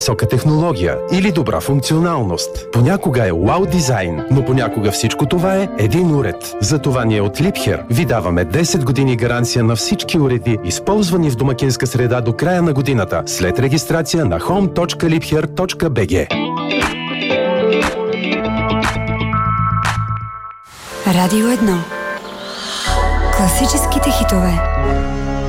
висока технология или добра функционалност. Понякога е вау дизайн, но понякога всичко това е един уред. Затова ние от Liebherr ви даваме 10 години гаранция на всички уреди, използвани в домакинска среда до края на годината, след регистрация на home.liebherr.bg. Радио 1. Класическите хитове.